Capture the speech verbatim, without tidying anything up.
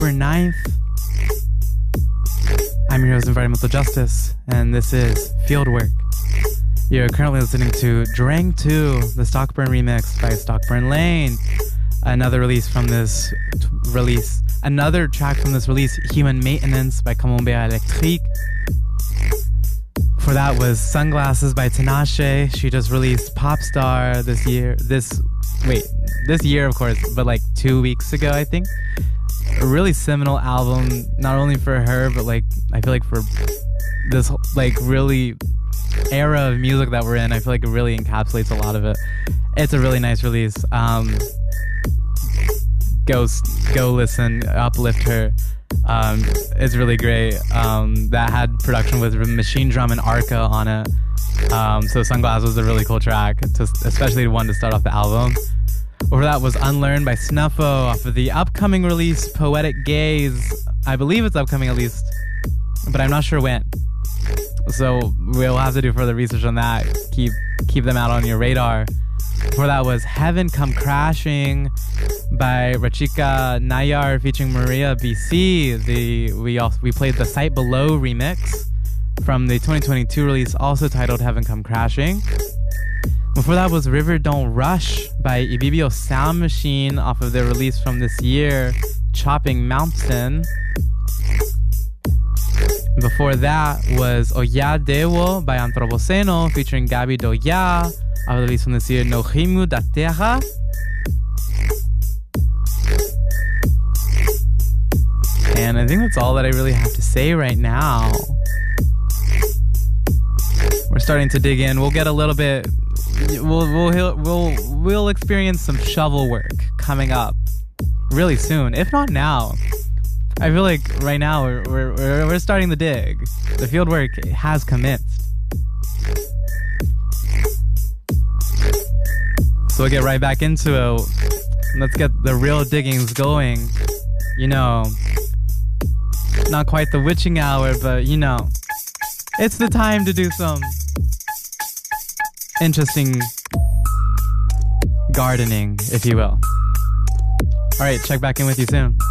October ninth. I'm your host, Environmental Justice, and this is Fieldwork. You're currently listening to Drang two, the Stockburn remix by Stockburn Lane. Another release from this t- release. Another track from this release, Human Maintenance by Camembert Electrique. For that was Sunglasses by Tinashe. She just released Popstar this year. This, wait, this year, of course, but like two weeks ago, I think. A really seminal album, not only for her, but like, I feel like for this, like, really era of music that we're in, I feel like it really encapsulates a lot of it. It's a really nice release. Um, go, go listen, uplift her. Um, it's really great. Um, that had production with Machine Drum and Arca on it. Um, so Sunglasses was a really cool track, to, especially one to start off the album. Over that was Unlearned by Snuffo off of the upcoming release Poetic Gaze. I believe it's upcoming at least, but I'm not sure when. So we'll have to do further research on that. Keep keep them out on your radar. Before that was Heaven Come Crashing by Rachika Nayar featuring Maria B C. The we also we played the Sight Below remix from the twenty twenty-two release, also titled Heaven Come Crashing. Before that was River Don't Rush by Ibibio Sound Machine off of their release from this year, Chopping Mountain. Before that was Oya Dewo by Antropoceno featuring Gabi Doya off of the release from this year, No Rimu da Terra. And I think that's all that I really have to say right now. We're starting to dig in. We'll get a little bit... We'll we'll we'll we'll experience some shovel work coming up really soon, if not now. I feel like right now we're we're we're starting the dig. The field work has commenced. So we'll get right back into it. Let's get the real diggings going. You know, not quite the witching hour, but you know, it's the time to do some interesting gardening, if you will. All right, check back in with you soon.